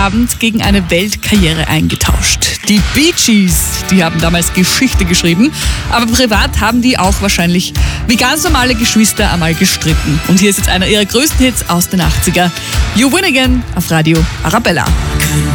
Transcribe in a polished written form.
Abend gegen eine Weltkarriere eingetauscht. Die Bee Gees, die haben damals Geschichte geschrieben, aber privat haben die auch wahrscheinlich wie ganz normale Geschwister einmal gestritten. Und hier ist jetzt einer ihrer größten Hits aus den 80er. You Win Again auf Radio Arabella.